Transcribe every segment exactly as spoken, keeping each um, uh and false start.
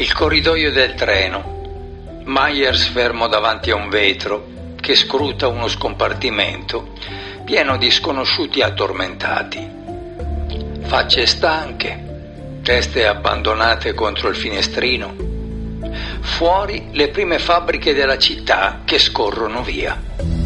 Il corridoio del treno. Myers fermo davanti a un vetro che scruta uno scompartimento pieno di sconosciuti addormentati. Facce stanche, teste abbandonate contro il finestrino. Fuori le prime fabbriche della città che scorrono via.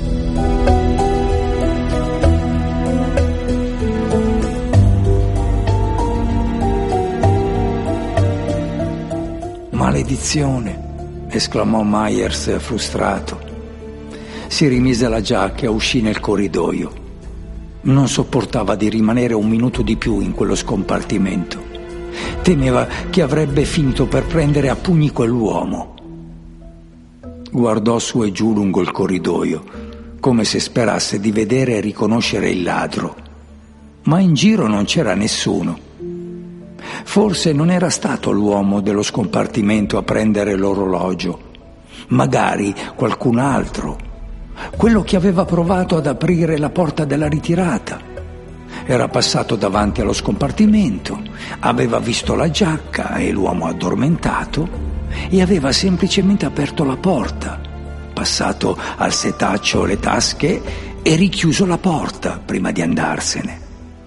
Maledizione, esclamò Myers frustrato. Si rimise la giacca e uscì nel corridoio. Non sopportava di rimanere un minuto di più in quello scompartimento. Temeva che avrebbe finito per prendere a pugni quell'uomo. Guardò su e giù lungo il corridoio, come se sperasse di vedere e riconoscere il ladro. Ma in giro non c'era nessuno. Forse non era stato l'uomo dello scompartimento a prendere l'orologio. Magari qualcun altro. Quello che aveva provato ad aprire la porta della ritirata. Era passato davanti allo scompartimento, aveva visto la giacca e l'uomo addormentato e aveva semplicemente aperto la porta, passato al setaccio le tasche e richiuso la porta prima di andarsene.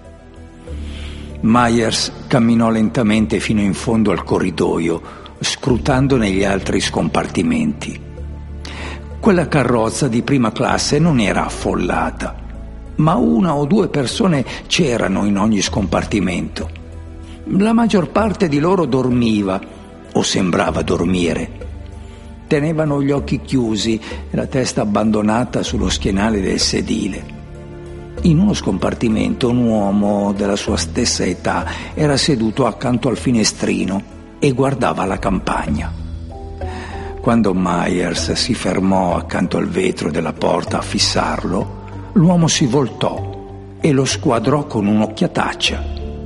Myers camminò lentamente fino in fondo al corridoio, scrutando negli altri scompartimenti. Quella carrozza di prima classe non era affollata, ma una o due persone c'erano in ogni scompartimento. La maggior parte di loro dormiva, o sembrava dormire. Tenevano gli occhi chiusi e la testa abbandonata sullo schienale del sedile. In uno scompartimento un uomo della sua stessa età era seduto accanto al finestrino e guardava la campagna. Quando Myers si fermò accanto al vetro della porta a fissarlo, l'uomo si voltò e lo squadrò con un'occhiataccia.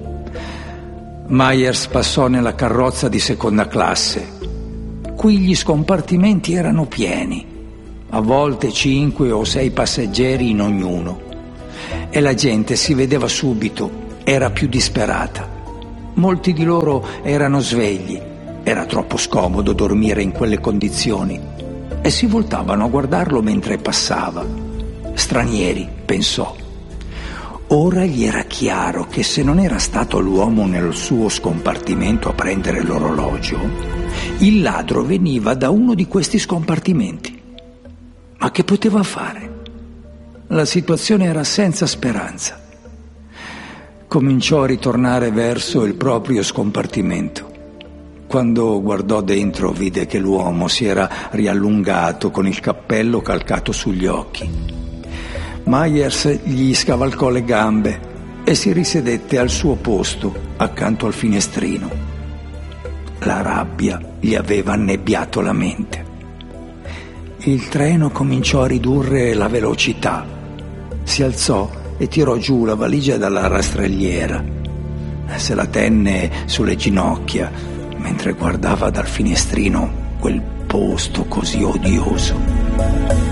Myers passò nella carrozza di seconda classe. Qui gli scompartimenti erano pieni, a volte cinque o sei passeggeri in ognuno. E la gente si vedeva subito, era più disperata. Molti di loro erano svegli, era troppo scomodo dormire in quelle condizioni, e si voltavano a guardarlo mentre passava. Stranieri, pensò. Ora gli era chiaro che se non era stato l'uomo nel suo scompartimento a prendere l'orologio, il ladro veniva da uno di questi scompartimenti. Ma che poteva fare? La situazione era senza speranza. Cominciò a ritornare verso il proprio scompartimento. Quando guardò dentro vide che l'uomo si era riallungato con il cappello calcato sugli occhi. Myers gli scavalcò le gambe e si risedette al suo posto accanto al finestrino. La rabbia gli aveva annebbiato la mente. Il treno cominciò a ridurre la velocità. Si alzò e tirò giù la valigia dalla rastrelliera. Se la tenne sulle ginocchia mentre guardava dal finestrino quel posto così odioso.